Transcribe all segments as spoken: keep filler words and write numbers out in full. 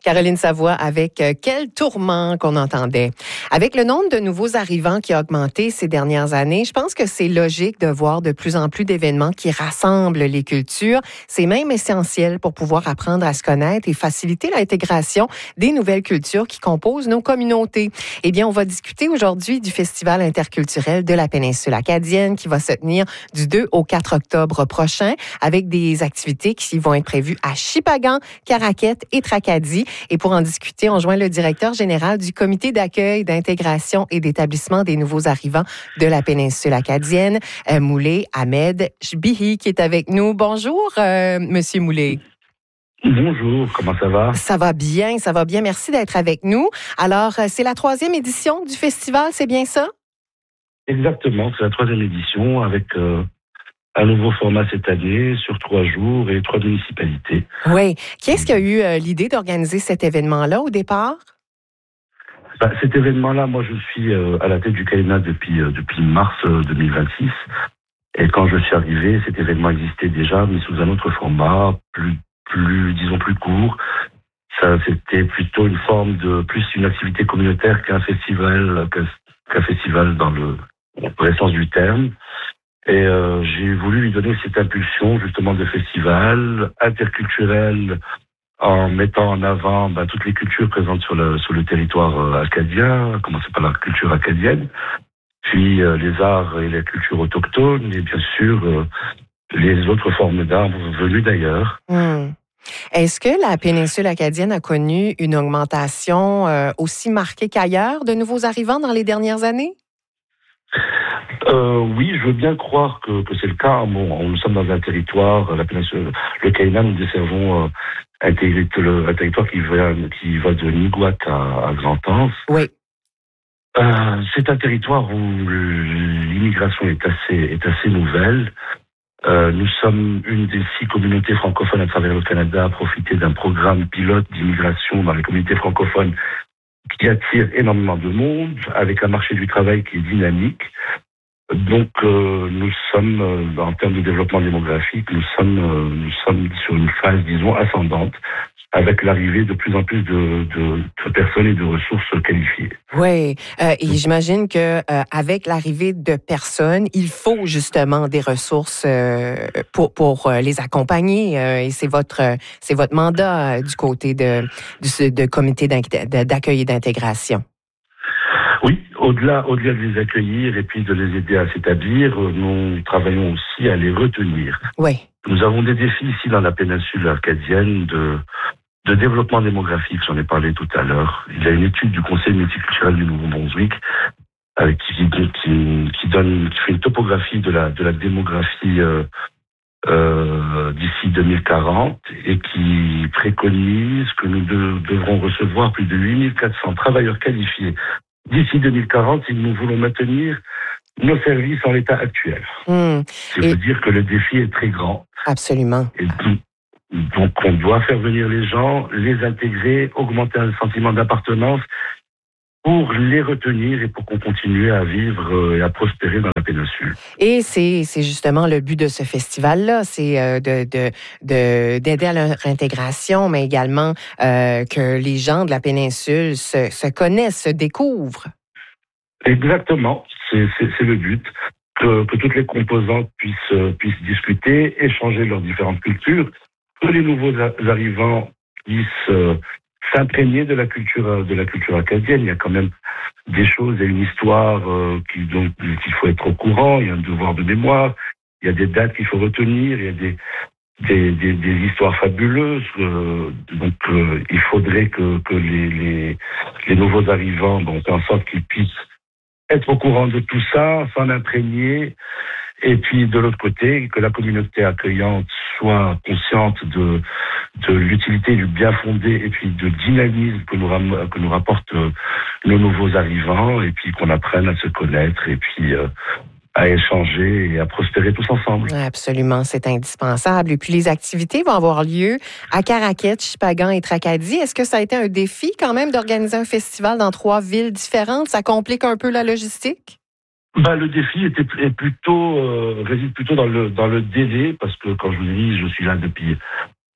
Caroline Savoie avec euh, quel tourment qu'on entendait. Avec le nombre de nouveaux arrivants qui a augmenté ces dernières années, je pense que c'est logique de voir de plus en plus d'événements qui rassemblent les cultures. C'est même essentiel pour pouvoir apprendre à se connaître et faciliter l'intégration des nouvelles cultures qui composent nos communautés. Eh bien, on va discuter aujourd'hui du Festival interculturel de la péninsule acadienne qui va se tenir du deux au quatre octobre prochain avec des activités qui vont être prévues à Shippagan, Caraquette et Tracadie. Et pour en discuter, on joint le directeur général du comité d'accueil, d'intégration et d'établissement des nouveaux arrivants de la péninsule acadienne, euh, Moulay Ahmed Jbihi, qui est avec nous. Bonjour, euh, Monsieur Moulay. Bonjour, comment ça va? Ça va bien, ça va bien. Merci d'être avec nous. Alors, euh, c'est la troisième édition du festival, c'est bien ça? Exactement, c'est la troisième édition avec euh, un nouveau format cette année sur trois jours et trois municipalités. Oui. Qui est-ce qui a eu euh, l'idée d'organiser cet événement-là au départ? Bah, cet événement-là, moi je suis euh, à la tête du C A I N A depuis, euh, depuis mars euh, deux mille vingt-six. Et quand je suis arrivé, cet événement existait déjà, mais sous un autre format, plus, plus disons plus court. Ça, c'était plutôt une forme de, plus une activité communautaire qu'un festival, qu'un, qu'un festival dans le, le vrai sens du terme. Et euh, j'ai voulu lui donner cette impulsion justement de festival interculturel en mettant en avant bah, toutes les cultures présentes sur le, sur le territoire euh, acadien, à commencer par la culture acadienne, puis euh, les arts et la culture autochtone et bien sûr euh, les autres formes d'art venues d'ailleurs. Mmh. Est-ce que la péninsule acadienne a connu une augmentation euh, aussi marquée qu'ailleurs de nouveaux arrivants dans les dernières années? Euh, oui, je veux bien croire que, que c'est le cas. Bon, nous sommes dans un territoire, la péninsule, le C A I N A, nous desservons euh, un, territoire, un territoire qui va, qui va de Niguat à, à Grand-Anse. Oui. Euh, c'est un territoire où l'immigration est assez, est assez nouvelle. Euh, nous sommes une des six communautés francophones à travers le Canada à profiter d'un programme pilote d'immigration dans les communautés francophones qui attire énormément de monde, avec un marché du travail qui est dynamique. Donc, euh, nous sommes, euh, en termes de développement démographique, nous sommes, euh, nous sommes sur une phase, disons, ascendante, avec l'arrivée de plus en plus de, de, de personnes et de ressources qualifiées. Oui, euh, et j'imagine que euh, avec l'arrivée de personnes, il faut justement des ressources euh, pour pour euh, les accompagner. Euh, et c'est votre c'est votre mandat euh, du côté de du de comité d'accueil et d'intégration. Oui, au-delà, au-delà de les accueillir et puis de les aider à s'établir, nous travaillons aussi à les retenir. Oui. Nous avons des défis ici dans la péninsule acadienne de, de développement démographique, j'en ai parlé tout à l'heure. Il y a une étude du Conseil multiculturel du Nouveau-Brunswick euh, qui, qui, qui donne, qui fait une topographie de la, de la démographie euh, euh, d'ici deux mille quarante et qui préconise que nous de, devrons recevoir plus de huit mille quatre cents travailleurs qualifiés d'ici deux mille quarante, si nous voulons maintenir nos services en l'état actuel. Mmh. Ça veut dire que le défi est très grand. Absolument. Et donc, on doit faire venir les gens, les intégrer, augmenter un sentiment d'appartenance pour les retenir et pour qu'on continue à vivre et à prospérer dans la péninsule. Et c'est, c'est justement le but de ce festival-là, c'est euh, de, de, de, d'aider à leur intégration, mais également euh, que les gens de la péninsule se, se connaissent, se découvrent. Exactement, c'est, c'est, c'est le but, que, que toutes les composantes puissent, puissent discuter, échanger leurs différentes cultures, que les nouveaux arrivants puissent euh, s'imprégner de la culture de la culture acadienne. Il y a quand même des choses et une histoire euh, qui, donc, qu'il faut être au courant. Il y a un devoir de mémoire. Il y a des dates qu'il faut retenir. Il y a des des, des, des histoires fabuleuses. Euh, donc, euh, il faudrait que que les les, les nouveaux arrivants, donc, en sorte qu'ils puissent être au courant de tout ça, s'en imprégner. Et puis, de l'autre côté, que la communauté accueillante soit consciente de, de l'utilité du bien fondé et puis de dynamisme que nous, ram- que nous rapportent euh, nos nouveaux arrivants et puis qu'on apprenne à se connaître et puis euh, à échanger et à prospérer tous ensemble. Absolument, c'est indispensable. Et puis, les activités vont avoir lieu à Caraquette, Shippagan et Tracadie. Est-ce que ça a été un défi quand même d'organiser un festival dans trois villes différentes? Ça complique un peu la logistique? Bah, le défi était est plutôt euh, réside plutôt dans le dans le délai parce que quand je vous dis je suis là depuis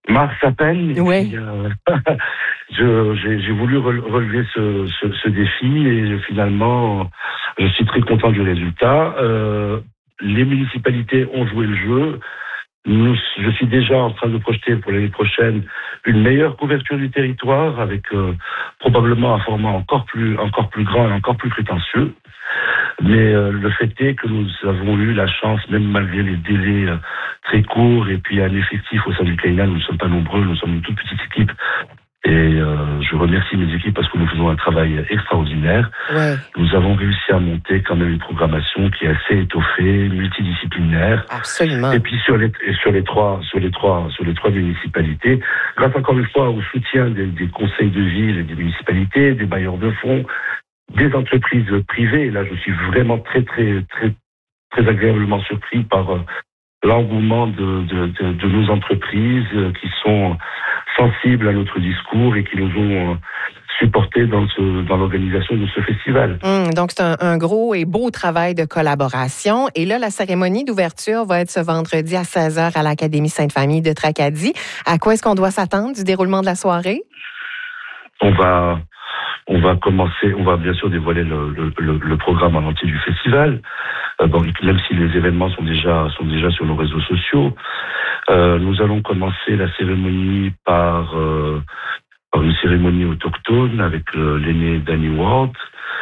Mars à peine. Oui. Puis, euh, je, j'ai, j'ai voulu relever ce, ce, ce défi et finalement, je suis très content du résultat. Euh, les municipalités ont joué le jeu. Nous, je suis déjà en train de projeter pour l'année prochaine une meilleure couverture du territoire avec euh, probablement un format encore plus, encore plus grand et encore plus prétentieux. Mais euh, le fait est que nous avons eu la chance, même malgré les délais euh, très courts et puis un effectif au sein du C A I N A, nous ne sommes pas nombreux, nous sommes une toute petite équipe. Et euh, je remercie mes équipes parce que nous faisons un travail extraordinaire. Ouais. Nous avons réussi à monter quand même une programmation qui est assez étoffée, multidisciplinaire. Absolument. Et puis sur les et sur les trois sur les trois sur les trois municipalités, grâce encore une fois au soutien des, des conseils de ville et des municipalités, des bailleurs de fonds, des entreprises privées. Et là, je suis vraiment très très très très agréablement surpris par euh, l'engouement de, de, de, de nos entreprises euh, qui sont sensibles à notre discours et qui nous ont euh, supportés dans, ce, dans l'organisation de ce festival. Mmh, donc, c'est un, un gros et beau travail de collaboration. Et là, la cérémonie d'ouverture va être ce vendredi à seize heures à l'Académie Sainte-Famille de Tracadie. À quoi est-ce qu'on doit s'attendre du déroulement de la soirée? On va... On va commencer, on va bien sûr dévoiler le, le, le, le programme en entier du festival, euh, bon, même si les événements sont déjà sont déjà sur nos réseaux sociaux. Euh, nous allons commencer la cérémonie par, euh, par une cérémonie autochtone avec euh, l'aîné Danny Ward,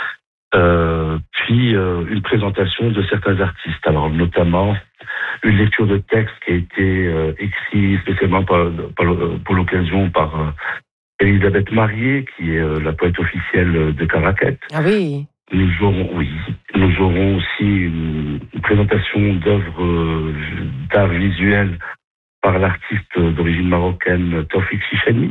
euh, puis euh, une présentation de certains artistes. Alors notamment une lecture de texte qui a été euh, écrit spécialement par, par, pour l'occasion par euh, Elisabeth Marié, qui est euh, la poète officielle de Caraquette. Ah oui. Nous aurons, oui, nous aurons aussi une, une présentation d'œuvres euh, d'art visuel par l'artiste d'origine marocaine Taoufik Chichani,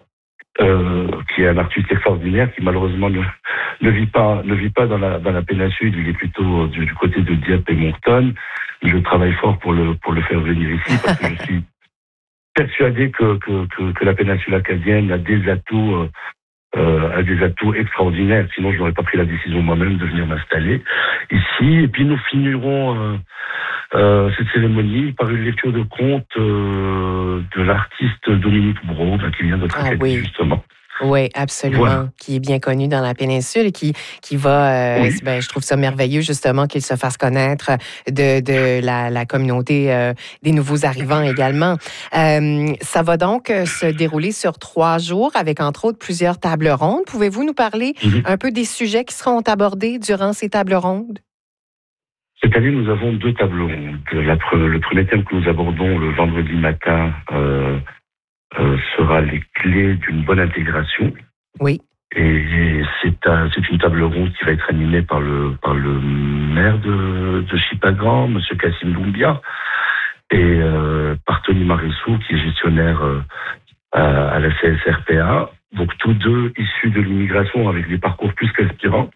euh, qui est un artiste extraordinaire qui malheureusement ne, ne vit pas, ne vit pas dans la dans la péninsule. Il est plutôt du, du côté de Dieppe et Moncton. Je travaille fort pour le pour le faire venir ici parce que je suis persuadé que, que, que, que la péninsule acadienne a des atouts, euh, euh, a des atouts extraordinaires. Sinon, je n'aurais pas pris la décision moi-même de venir m'installer ici. Et puis, nous finirons euh, euh, cette cérémonie par une lecture de contes euh, de l'artiste Dominique Brault, qui vient de Tracadie, ah, oui. justement. Oui, absolument, voilà. Qui est bien connu dans la péninsule et qui, qui va, euh, oui. ben, je trouve ça merveilleux justement qu'il se fasse connaître de, de la, la communauté euh, des nouveaux arrivants également. Euh, ça va donc se dérouler sur trois jours avec entre autres plusieurs tables rondes. Pouvez-vous nous parler mm-hmm. un peu des sujets qui seront abordés durant ces tables rondes? Cette année, nous avons deux tables rondes. La, le premier thème que nous abordons le vendredi matin, euh, Euh, sera les clés d'une bonne intégration. Oui. Et c'est, un, c'est une table ronde qui va être animée par le, par le maire de, de Chipagan, M. Kassim Doumbia, et euh, par Tony Marissou, qui est gestionnaire euh, à, à la C S R P A. Donc tous deux issus de l'immigration avec des parcours plus qu'inspirants.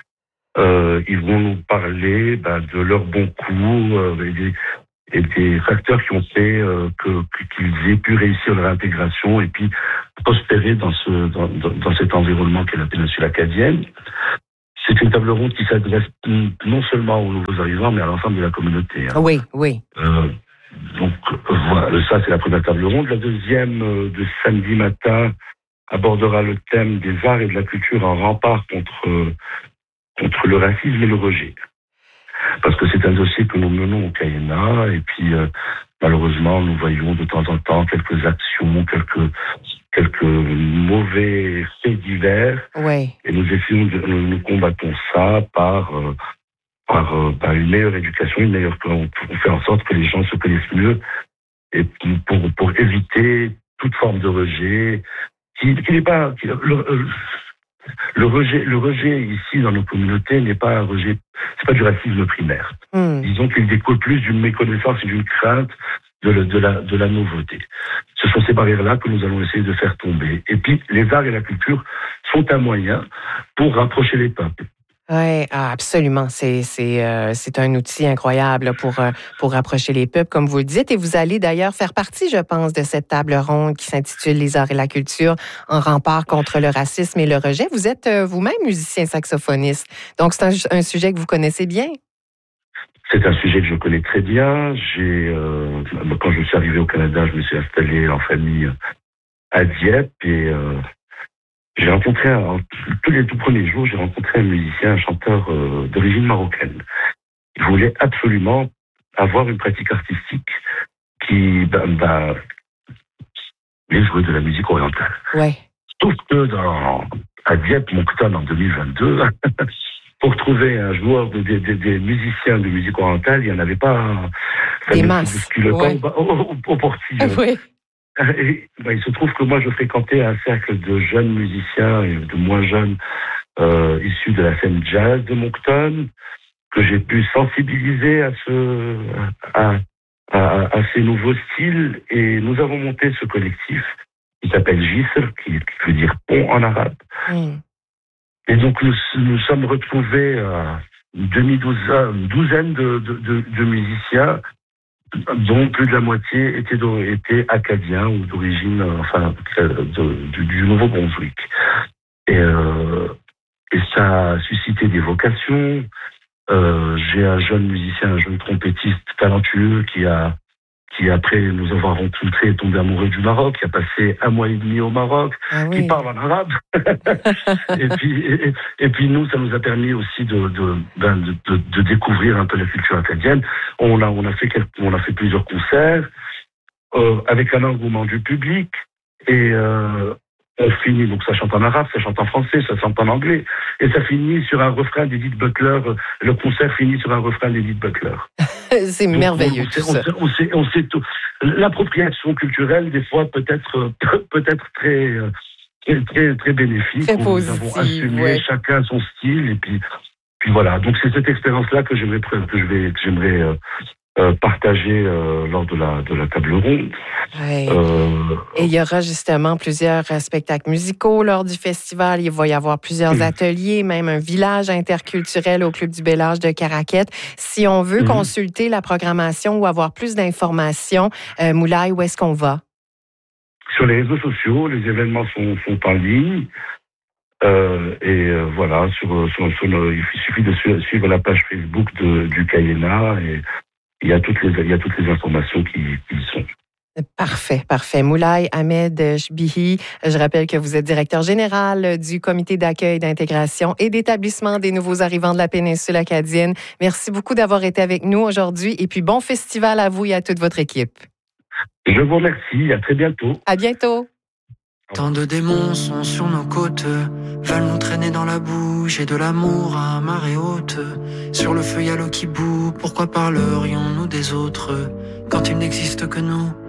Euh, ils vont nous parler bah, de leurs bons coups euh, et des et des facteurs qui ont fait euh, que, qu'ils aient pu réussir leur intégration et puis prospérer dans ce dans, dans cet environnement qu'est la péninsule acadienne. C'est une table ronde qui s'adresse non seulement aux nouveaux arrivants, mais à l'ensemble de la communauté. Hein. Oui, oui. Euh, donc voilà, ça c'est la première table ronde. La deuxième, euh, de samedi matin, abordera le thème des arts et de la culture en rempart contre euh, contre le racisme et le rejet. Parce que c'est un dossier que nous menons au C A I N A et puis euh, malheureusement nous voyons de temps en temps quelques actions, quelques quelques mauvais faits divers oui. et nous essayons de, nous, nous combattons ça par euh, par, euh, par une meilleure éducation, une meilleure on, on fait en sorte que les gens se connaissent mieux et pour pour éviter toute forme de rejet qui, qui n'est pas qui, le, le, Le rejet, le rejet ici dans nos communautés n'est pas un rejet, c'est pas du racisme primaire. Mm. Disons qu'il découle plus d'une méconnaissance et d'une crainte de, le, de, la, de la nouveauté. Ce sont ces barrières-là que nous allons essayer de faire tomber. Et puis, les arts et la culture sont un moyen pour rapprocher les peuples. Oui, ah, absolument. C'est, c'est, euh, c'est un outil incroyable pour, euh, pour rapprocher les peuples, comme vous le dites. Et vous allez d'ailleurs faire partie, je pense, de cette table ronde qui s'intitule Les arts et la culture en rempart contre le racisme et le rejet. Vous êtes euh, vous-même musicien saxophoniste. Donc, c'est un, un sujet que vous connaissez bien. c'est un sujet que je connais très bien. J'ai, euh, quand je suis arrivé au Canada, je me suis installé en famille à Dieppe et euh, j'ai rencontré, un, tous les tout premiers jours, j'ai rencontré un musicien, un chanteur euh, d'origine marocaine. Il voulait absolument avoir une pratique artistique qui, bah, bah, les jouer de la musique orientale. Ouais. Sauf que dans, à Dieppe, Moncton, en deux mille vingt-deux, pour trouver un joueur, de, de, de, des musiciens de musique orientale, il n'y en avait pas. Des masses. Le ouais. au, au, au portille. Oui. Et, bah, il se trouve que moi, je fréquentais un cercle de jeunes musiciens et de moins jeunes euh, issus de la scène jazz de Moncton, que j'ai pu sensibiliser à ce, à, à, à ces nouveaux styles. Et nous avons monté ce collectif qui s'appelle Jisr, qui, qui veut dire pont en arabe. Mm. Et donc nous nous sommes retrouvés à une demi-douzaine, une douzaine de, de, de, de musiciens, dont plus de la moitié étaient, étaient acadiens ou d'origine, enfin, de, de, du Nouveau-Brunswick. Et, euh, et ça a suscité des vocations. Euh, j'ai un jeune musicien, un jeune trompettiste talentueux qui a, qui après nous avoir rencontrés est tombé amoureux du Maroc, qui a passé un mois et demi au Maroc, ah oui. qui parle en arabe. et puis, et, et puis nous, ça nous a permis aussi de, de, de, de, de découvrir un peu la culture acadienne. On a, on a fait quelques, on a fait plusieurs concerts euh, avec un engouement du public et euh, on finit, donc ça chante en arabe, ça chante en français, ça chante en anglais. Et ça finit sur un refrain d'Edith Butler. Le concert finit sur un refrain d'Edith Butler. C'est donc, merveilleux on, tout on, ça. On sait, on sait tout. L'appropriation culturelle, des fois, peut être, peut être très, très, très, très bénéfique. Très positive, nous avons assumé ouais. chacun son style. Et puis, puis voilà. Donc c'est cette expérience-là que j'aimerais, que je vais, que j'aimerais euh, euh, partager euh, lors de la, de la table ronde. Ouais. Euh, Et il y aura justement plusieurs spectacles musicaux lors du festival. Il va y avoir plusieurs mmh. ateliers, même un village interculturel au Club du Bel Âge de Caraquette. Si on veut mmh. consulter la programmation ou avoir plus d'informations, euh, Moulay, où est-ce qu'on va? Sur les réseaux sociaux, les événements sont, sont en ligne. Euh, et euh, voilà, sur, sur, sur le, il suffit de suivre la page Facebook de, du Cayena et il y a toutes les, il y a toutes les informations qui, qui y sont. Parfait, parfait. Moulay Ahmed Chbihi, je rappelle que vous êtes directeur général du comité d'accueil, d'intégration et d'établissement des nouveaux arrivants de la péninsule acadienne. Merci beaucoup d'avoir été avec nous aujourd'hui et puis bon festival à vous et à toute votre équipe. Je vous remercie. À très bientôt. À bientôt. Tant de démons sont sur nos côtes, veulent nous traîner dans la boue. J'ai de l'amour à marée haute, sur le feu y a l'eau qui bout. Pourquoi parlerions-nous des autres quand il n'existe que nous?